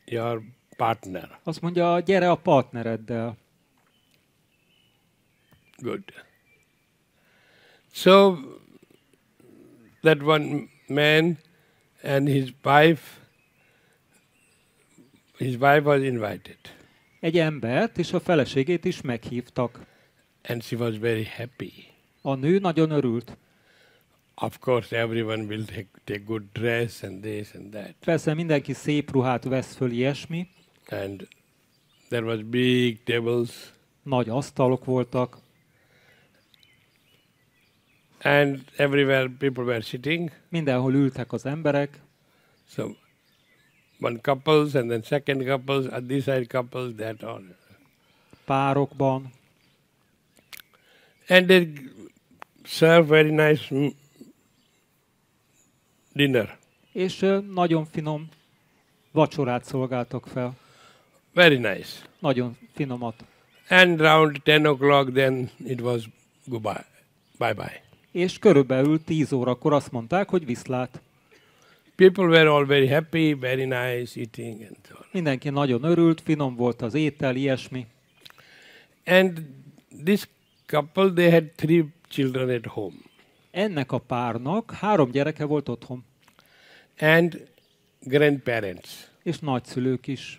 your partner. Azt mondja, gyere a partnereddel. Good. So that one man and his wife was invited. Egy embert és a feleségét is meghívtak. And she was very happy. A nő nagyon örült. Of course, everyone will take good dress and this and that. Persze mindenki szép ruhát vesz föl, ilyesmi. And there was big tables. Nagy asztalok voltak. And everywhere people were sitting. Mindenhol ültek az emberek. So one couples and then second couples, at this side couples, that all. Párokban. And they serve very nice dinner. És nagyon finom vacsorát szolgáltak fel. Very nice. Nagyon finomat. And round 10 o'clock then it was goodbye. Bye-bye. És körülbelül 10 órakor azt mondták, hogy viszlát. People were all very happy, very nice eating and so on. Mindenki nagyon örült, finom volt az étel, ilyesmi. And this couple, they had 3 children at home. Ennek a párnak 3 gyereke volt otthon. And grandparents. És nagyszülők is.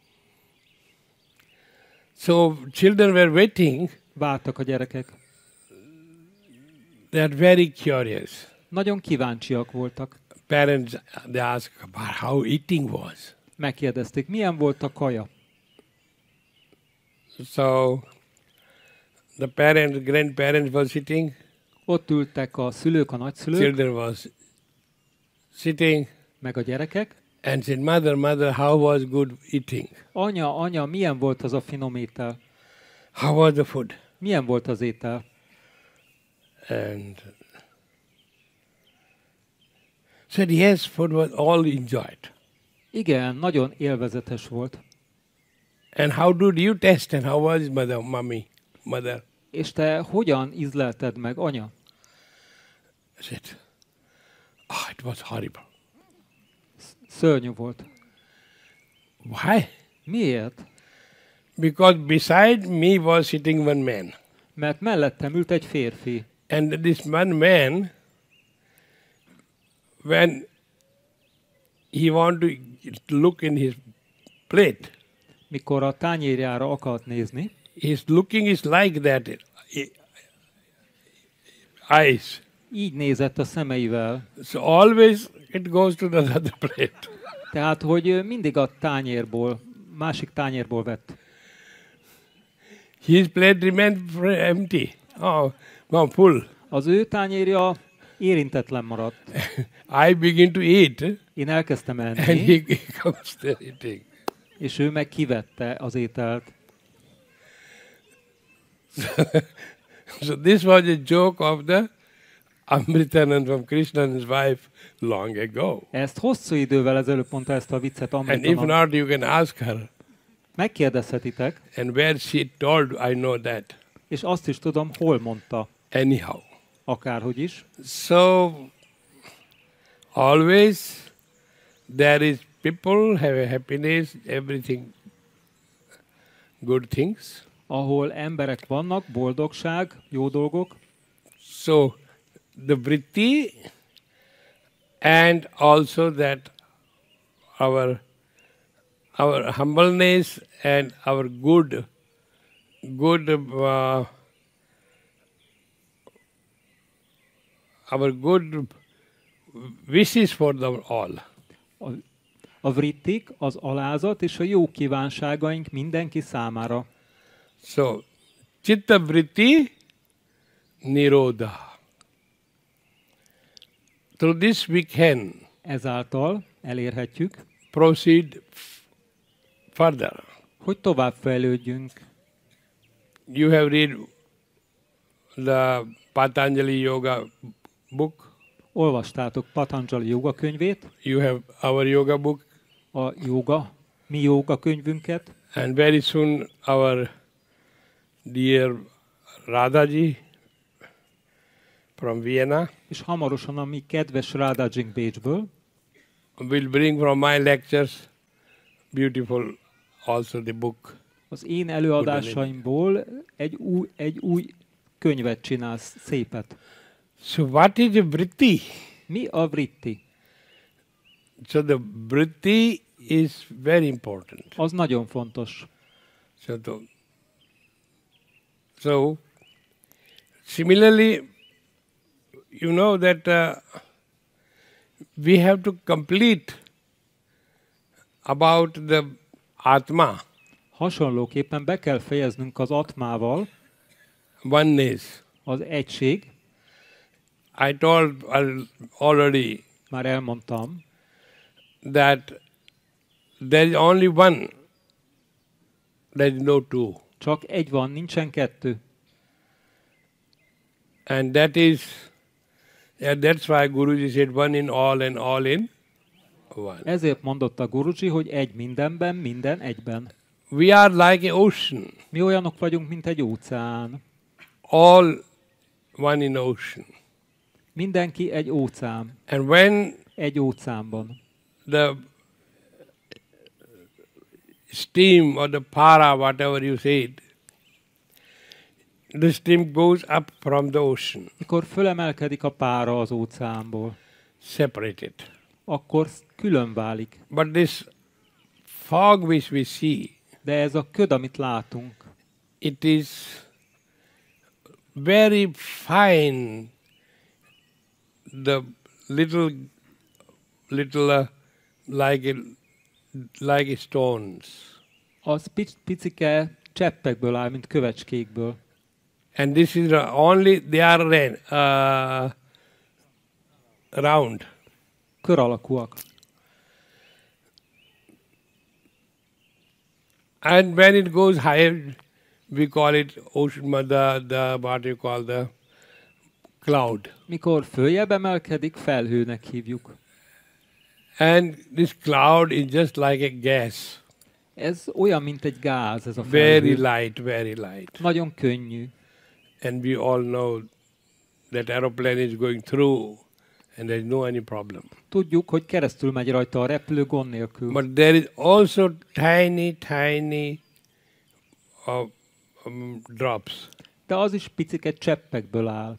So children were waiting. Vártak a gyerekek. They are very curious. Nagyon kíváncsiak voltak. Parents, they asked about how eating was. Megkérdezték, milyen volt a kaja. So the parents, grandparents were sitting. Ott ültek a szülők, a nagyszülők. Children was sitting. Meg a gyerekek. And said, mother, how was good eating? Anya, milyen volt az a finom étel? How was the food? Milyen volt az étel? And said, yes, food was all enjoyed. Igen, nagyon élvezetes volt. And how did you taste and how was mother? És te hogyan ízlelted meg, anya? I said, it was horrible. Szörnyű volt. Why? Miért? Because beside me was sitting one man. Mert mellettem ült egy férfi. And this one man, when he wanted to look in his plate, Mikor a tányérjára akart nézni, his looking is like that, eyes. így nézett a szemeivel. So always it goes to the other plate. Tehát, hogy mindig a tányérból, másik tányérból vett. His plate remained empty. Full. Az ő tányérja érintetlen maradt. I begin to eat, Én elkezdtem and enni, he comes there eating. és ő meg kivette az ételt. So this was a joke of the Amritanand from Krishna and his wife long ago. Ezt hosszú idővel ezelőtt mondta ezt a viccet And if Amritanand. not, you can ask her. Megkérdezhetitek, And where she told, I know that. és azt is tudom, hol mondta. Anyhow. Akárhogy is. So, always there is people have a happiness, everything, good things. Ahol emberek vannak, boldogság, jó dolgok. So, the vritti and also that our humbleness and our good wishes for them all. A vrittik, az alázat és a jó kívánságaink mindenki számára. So, chitta vritti nirodha. Through this we can Ezáltal elérhetjük, proceed further. hogy tovább fejlődjünk. You have read the Patanjali Yoga book. Olvastátok Patanjali joga könyvét, You have our yoga book. a mi joga könyvünket, And very soon our dear Radhaji from Vienna és hamarosan a mi kedves Radhajink Bécsből will bring from my lectures beautiful also the book. Az én előadásaimból egy új könyvet csinálsz, szépet. So what is a vritti? Mi a vritti? So the vritti is very important. Az nagyon fontos. So similarly, you know that we have to complete about the Atma, Hasonlóképpen be kell fejeznünk az atmával, oneness. az egység. I told already Már elmondtam, that there is only one, there is no two. csak egy van, nincsen kettő. And that is, that's why Guruji said one in all and all in one. Ezért mondotta Guruji, hogy egy mindenben, minden egyben. We are like an ocean, Mi olyanok vagyunk, mint egy óceán. all one in ocean. Mindenki egy óceán. And when Egy óceánban. the steam or the para, whatever you said, the steam goes up from the ocean, Mikor fölemelkedik a pára az óceánból, separated. akkor külön válik. But this fog which we see, De ez a köd, amit látunk, it is very fine, the little like stones. az picike cseppekből áll, mint kövecskékből. And this is only, they are round. Kör alakúak. And when it goes higher, we call it ocean, the what you call the cloud. Mikor följebb emelkedik, felhőnek hívjuk. And this cloud is just like a gas. Ez olyan, mint egy gáz, ez a Very felhő. light, very light. Nagyon könnyű. And we all know that aeroplane is going through and there is no any problem. Tudjuk, hogy keresztül megy rajta a repülő gond nélkül. But there is also tiny drops. De az is picike cseppekből áll.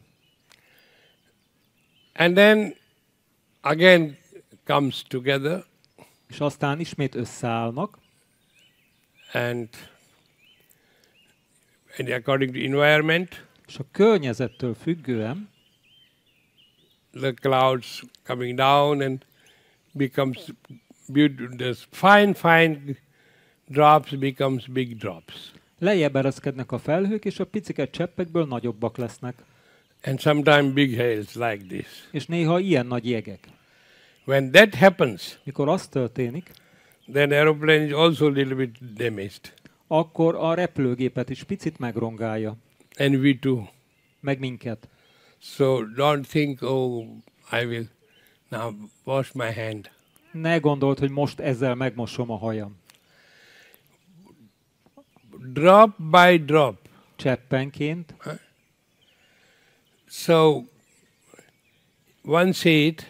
And then again comes together És aztán ismét összeállnak, and according to environment, és a környezettől függően the clouds coming down and becomes beautiful. The fine drops becomes big drops. lejjebb ereszkednek a felhők, és a picike cseppekből nagyobbak lesznek. And sometimes big hails like this. És néha ilyen nagy jegek. When that happens, Mikor az történik, then aeroplane is also a little bit damaged. akkor a repülőgépet is picit megrongálja. And we too. Meg minket. So don't think, oh, I will now wash my hand. Ne gondold, hogy most ezzel megmosom a hajam. Drop by drop. Cseppenként. So one said,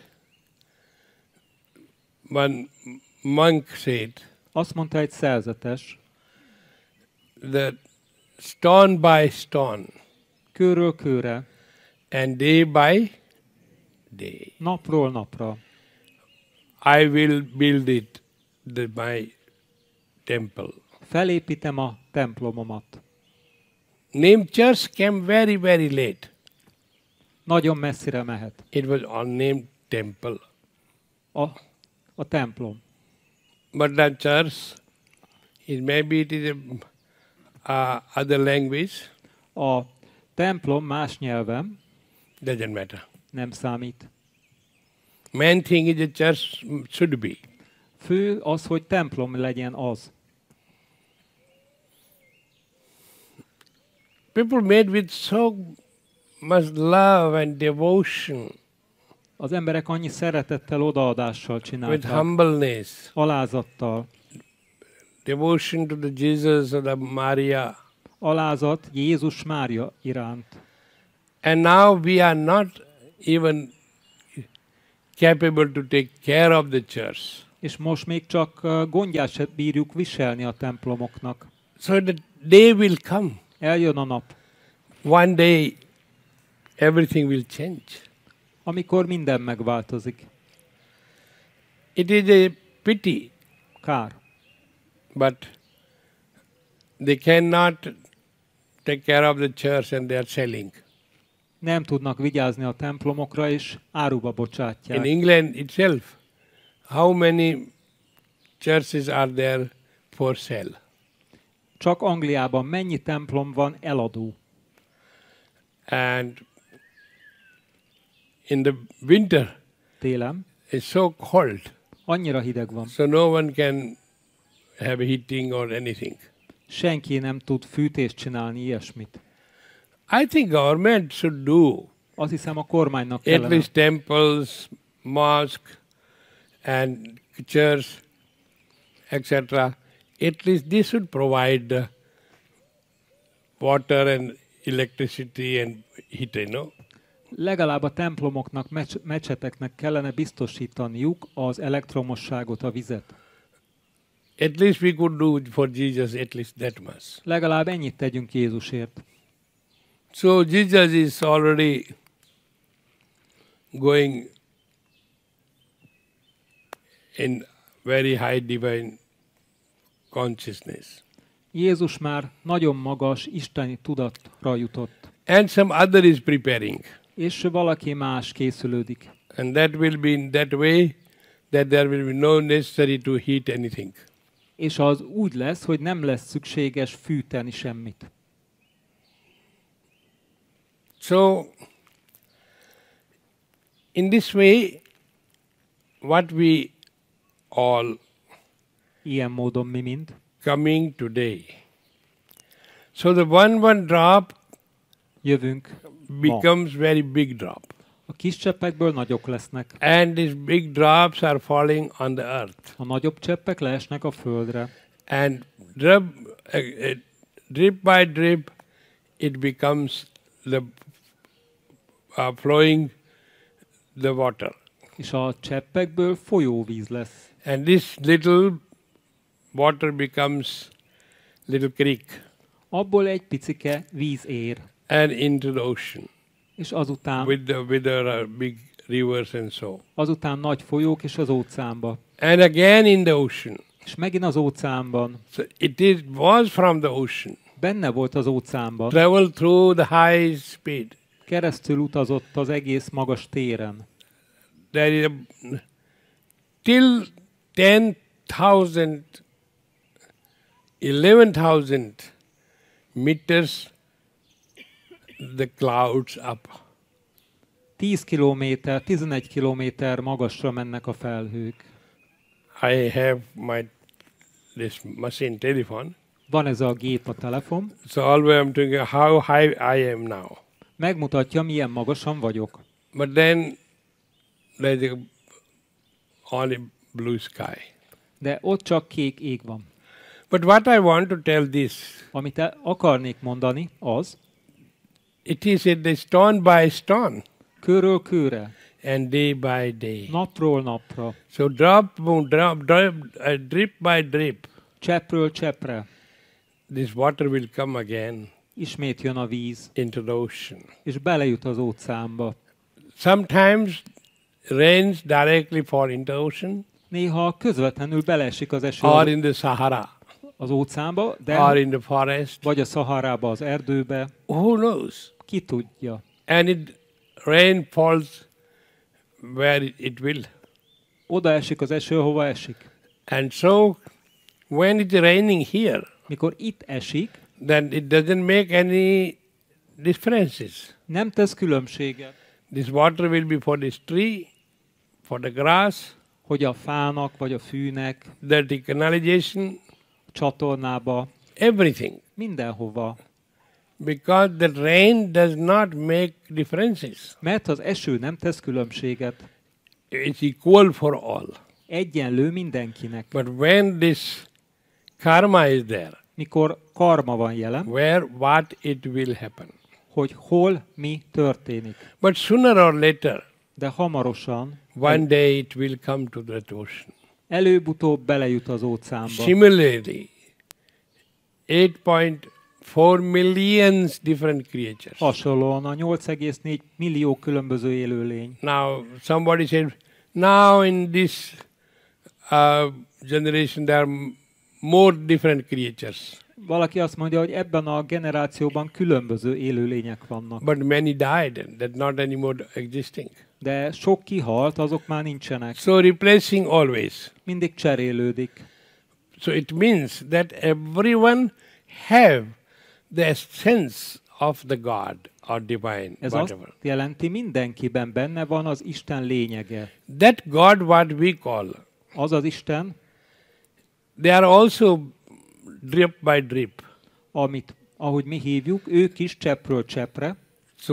one monk said, Azt mondta egy szerzetes, that stone by stone kőről kőre, and day by day, napról napra I will build it, my temple. felépítem a templomomat. Name church came very, very late. Nagyon messzire mehet. It was unnamed temple. A templom. But the church, maybe it is a other language, A templom más nyelven doesn't matter. nem számít. Main thing is the church should be. Fő az, hogy templom legyen az. People made with so much love and devotion, Az emberek annyi szeretettel, odaadással with csinálták. humbleness, Alázattal. devotion to the Jesus or the Maria. Alázat Jézus Mária iránt. And now we are not even capable to take care of the church. És most még csak gondját se bírjuk viselni a templomoknak. So the day will come. Eljön a nap, One day everything will change. amikor minden megváltozik. It is a pity, Kár. but they cannot take care of the church and they are selling. Nem tudnak vigyázni a templomokra, és áruba In bocsátják. England itself, how many churches are there for sale? Csak Angliában mennyi templom van eladó? And in the winter, Télen it's so cold, annyira hideg van. so no one can have heating or anything. Senki nem tud fűtést csinálni, ilyesmit. I think government should do Azt hiszem, a kormánynak at kellene. least temples, mosque, and church, etc. At least they should provide the water and electricity and heat, you know. Legalább a templomoknak, mecseteknek kellene biztosítaniuk az elektromosságot, a vizet. At least we could do for Jesus at least that much. Legalább ennyit tegyünk Jézusért. So Jesus is already going in very high divine consciousness. Jézus már nagyon magas isteni tudatra jutott, And some other is preparing. és valaki más készülődik. And that will be in that way that there will be no necessary to heat anything. És az úgy lesz, hogy nem lesz szükséges fűteni semmit. So, in this way, what we all Ilyen módon mi mind. coming today. So the one drop Jövünk. becomes very big drop. A kis cseppekből nagyok lesznek. And these big drops are falling on the earth. A nagyobb cseppek leesnek a földre. And drip by drip, it becomes the flowing the water. És a cseppekből folyóvíz lesz. And this little water becomes little creek Abból egy picike víz ér. and into the ocean És azután, with the big rivers and so. azután nagy folyók és az óceánba. And again in the ocean. És megint az óceánban. So it was from the ocean. Benne volt az óceánban. Travel through the high speed. Keresztül utazott az egész magas téren. There is till 10,000, 11,000 meters the clouds up. 10 kilométer, 11 kilométer magasra mennek a felhők. I have this machine telephone. Van ez a gép, a telefon. So always I'm thinking how high I am now. Megmutatja, milyen magasan vagyok. But then there's only blue sky. De ott csak kék ég van. But what I want to tell this, Amit akarnék mondani, az it is the stone by stone kőről kőre, and day by day. napról napra, So drip by drip, cseppről cseppre, this water will come again ismét jön a víz, into the ocean. és belejut az óceánba. Sometimes rains directly fall into the ocean Néha közvetlenül beleesik az eső or in the Sahara az óceánba, or de in the forest. vagy a Szaharába, az erdőbe, Who knows? ki tudja. And rain falls where it will. Oda esik az eső, hova esik. And so when it's raining here, Mikor itt esik, then it doesn't make any differences. nem tesz különbséget, This water will be for this tree, for the grass, hogy a fának vagy a fűnek, the canalization, csatornába, everything. mindenhova. Because the rain does not make differences. Mert az eső nem tesz különbséget. It's equal for all. Egyenlő mindenkinek. But when this karma is there, Mikor karma van jelen, what it will happen. hogy hol mi történik. But sooner or later, De hamarosan, one day it will come to that ocean. Előbb-utóbb belejut az óceánba. Similarly, 8.4 millions different creatures. Hasonlóan a 8,4 millió különböző élőlény. Now, somebody said, now in this generation there are more different creatures. Valaki azt mondja, hogy ebben a generációban különböző élőlények vannak. But many died, and that not anymore existing. De sok kihalt, azok már nincsenek. So replacing always. Mindig cserélődik. So it means that everyone have the essence of the God or divine, Ez azt whatever. jelenti, mindenkiben benne van az Isten lényege. That God what we call, Az az Isten, they are also drip by drip. ahogy mi hívjuk, ők is cseppről cseppre. So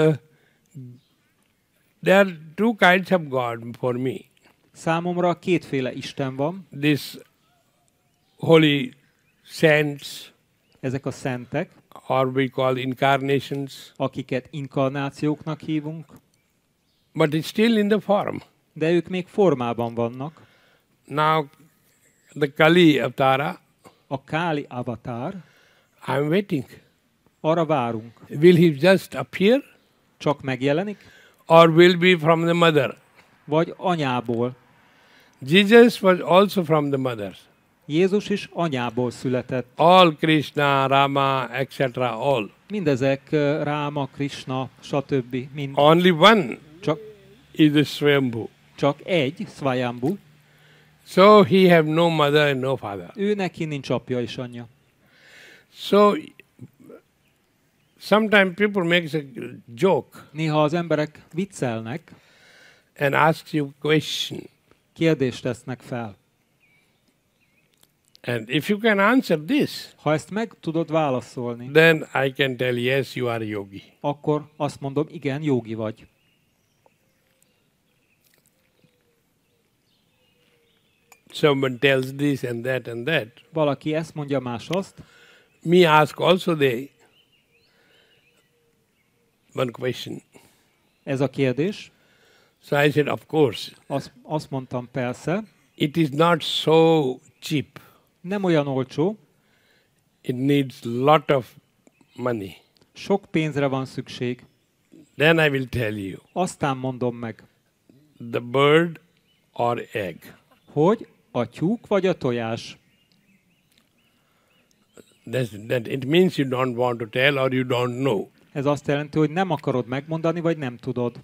there are two kinds of God for me. Számomra kétféle Isten van. This holy saints, Ezek a szentek, or we call incarnations, akiket inkarnációknak hívunk, but it's still in the form. de ők még formában vannak. Now, the Kali Avatara, A Káli avatár, I'm waiting. arra várunk. Will he just appear, Csak megjelenik, or will be from the mother? vagy anyából. Jesus was also from the mother. Jézus is anyából született. All Krishna, Rama, etc. all. Mindezek Ráma, Krishna, stb. Mind. Only one Csak, is the Swambhu. csak egy, Svayambhu, So he have no mother and no father. ő neki nincs apja és anyja. So sometimes people make a joke Néha az emberek viccelnek, and ask you question. kérdést tesznek fel. And if you can answer this, Ha ezt meg tudod válaszolni, then I can tell yes, you are yogi. akkor azt mondom, igen, jógi vagy. Someone tells this and that. Valaki ezt mondja, más azt. Me ask also they one question. Ez a kérdés. So I said, of course, Azt mondtam, persze. it is not so cheap. Nem olyan olcsó, It needs lot of money. sok pénzre van szükség. Then I will tell you, Aztán mondom meg, the bird or egg. hogy a tyúk vagy a tojás. That it means you don't want to tell or you don't know. Ez azt jelenti, hogy nem akarod megmondani, vagy nem tudod.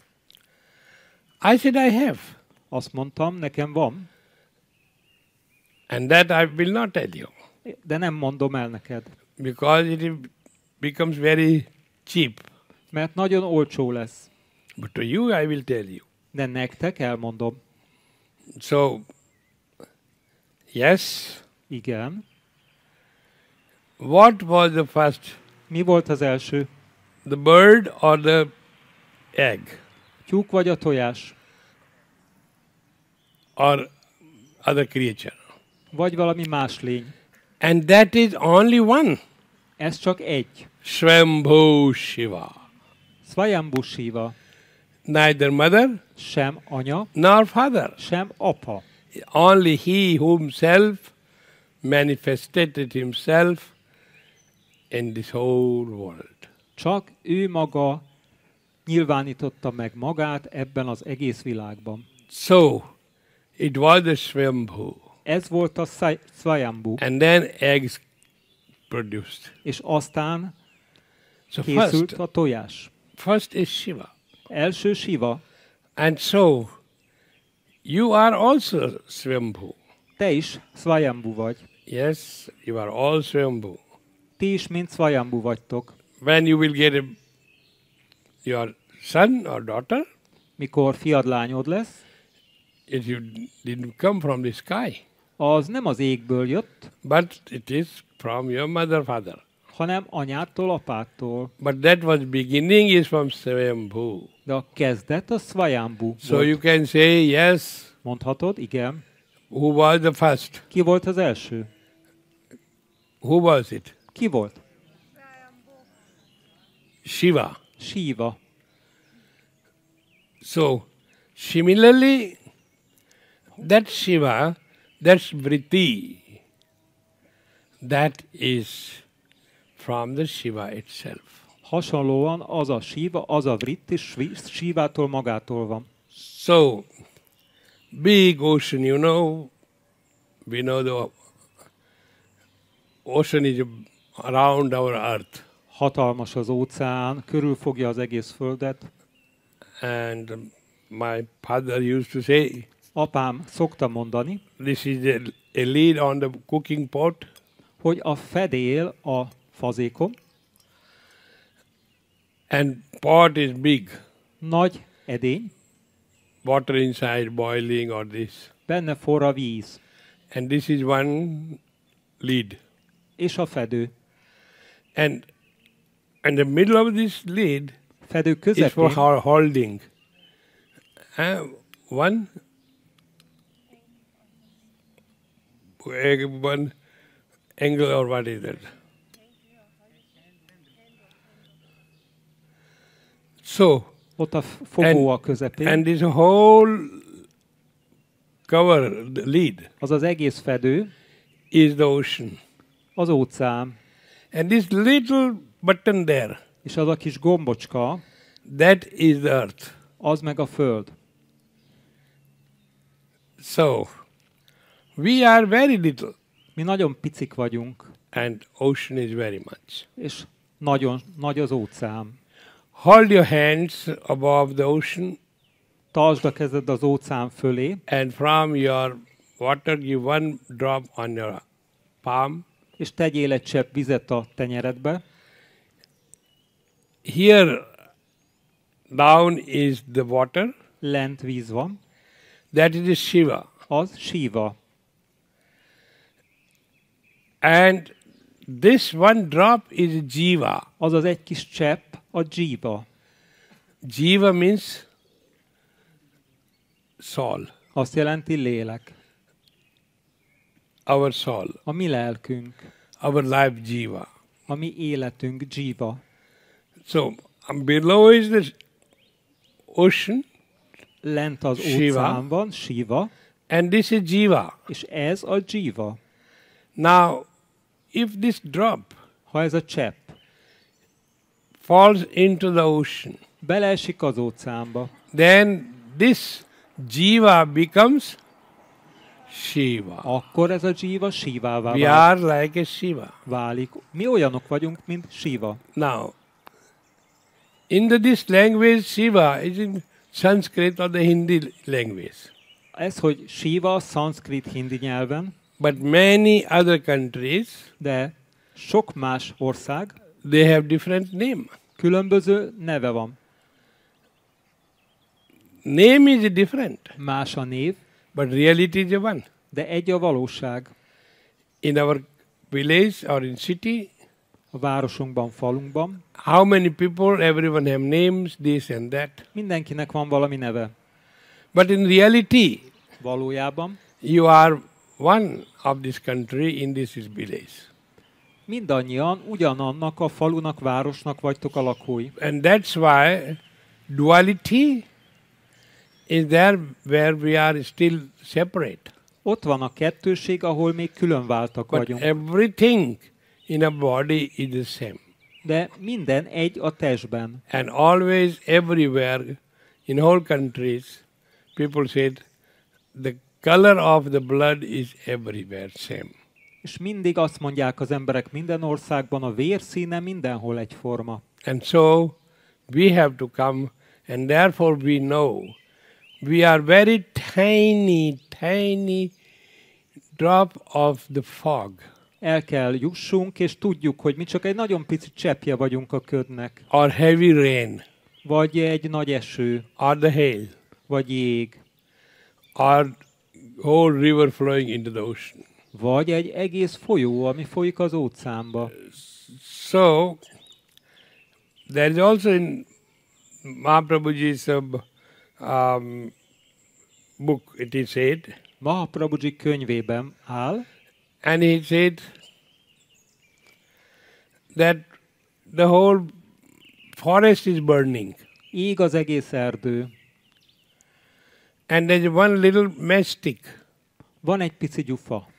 I said I have. Azt mondtam, nekem van, And that I will not tell you. de nem mondom el neked. Because it becomes very cheap. Mert nagyon olcsó lesz. But to you I will tell you. De nektek elmondom. So, yes, Igen. what was the first? Mi volt az első? The bird or the egg? Tyúk vagy a tojás? Or other creature? Vagy valami más lény? And that is only one. Ez csak egy. Swambhu Shiva. Svayambhu Shiva. Neither mother Sem anya, nor father. sem apa. Only he himself manifested himself in this whole world. Csak ő maga nyilvánította meg magát ebben az egész világban. So, it was the Swambhu. Ez volt a Svayambhu. And then eggs produced. És aztán So készült a tojás. first is Shiva. Első Shiva. And so, you are also Swambhu. Te is Svayambhu vagy. Yes, you are all Swambhu. Ti is mind Svayambhu vagytok. When you will get your son or daughter, Mikor fiad lányod lesz, it didn't come from the sky, az nem az égből jött, but it is from your mother, father. hanem anyától, apától. But that was beginning is from Swambhu. De a kezdet a Svayambhu So volt. you can say, yes, Mondhatod, igen. who was the first? Ki volt az első? Who was it? Ki volt? Shiva. Shiva. So, similarly, That Shiva, that's Vritti. That is from the Shiva itself. Hasonlóan az a Shiva, az a Vritti, Shivától magától van. So, big ocean, you know, we know the ocean is around our earth. Hatalmas az óceán, körülfogja az egész földet. And my father used to say, Apám szokta mondani, this is a lid on the cooking pot. hogy a fedél a fazékon, And pot is big. nagy edény, Water inside boiling or this. benne forr a víz, And this is one lid. és a fedő. And the middle of this lid Fedő is közepén for holding. One angle or what is that? So, ott a fogó a közepén, and this whole cover, the lid, az az egész fedő, is the ocean. az óceán. And this little button there, És az a kis gombocska, that is the earth. az meg a föld. So, we are very little Mi nagyon picik vagyunk, and ocean is very much. és nagyon nagy az óceán. Hold your hands above the ocean Tartsd a kezed az óceán fölé, and from your water give one drop on your palm. és tegyél egy csepp vizet a tenyeredbe. Here down is the water. Lent víz van, That is Shiva. az Shiva. And this one drop is Jiva. Az az egy kis csepp a Jiva. Jiva means soul, Azt jelenti lélek. our soul, A mi lelkünk, our life Jiva. a mi életünk Jiva. So below is the ocean Lent az Shiva. óceán van, Shiva, and this is Jiva. és ez a Jiva. Now, if this drop Ha ez a csepp falls into the ocean, beleesik az óceánba, then this Jiva becomes Shiva. akkor ez a Jiva Shivává We are like a Shiva. válik. Mi olyanok vagyunk, mint Shiva. Now, in this language, Shiva is in Sanskrit or the Hindi language. Ez, hogy Shiva, szanszkrit hindi nyelven, But many other countries, de sok más ország they have different name. különböző neve van. Name is different, Más a név, but reality is one. de egy a valóság. In our village or in city, A városunkban, falunkban how many people, everyone have names, this and that. mindenkinek van valami neve. But in reality, Valójában you are one of this country in this village. mindannyian ugyanannak a falunak, városnak vagytok a lakói. And that's why duality is there where we are still separate. Ott van a kettőség, ahol még különváltak But vagyunk. everything in a body is the same. De minden egy a testben. And always, everywhere, in whole countries, people said the color of the blood is everywhere same. És mindig azt mondják az emberek minden országban, a vérszíne mindenhol egyforma. And so we have to come, and therefore we know we are very tiny drop of the fog El kell jussunk, és tudjuk, hogy mi csak egy nagyon pici cseppje vagyunk a ködnek. or heavy rain Vagy egy nagy eső, or the hail vagy jég, or whole river flowing into the ocean. vagy egy egész folyó, ami folyik az óceánba. So there is also in Mahaprabhuji's book it is said, Mahaprabhuji könyvében áll, and he said that the whole forest is burning. ég az egész erdő, And there's one little matchstick. Van egy pici gyufa.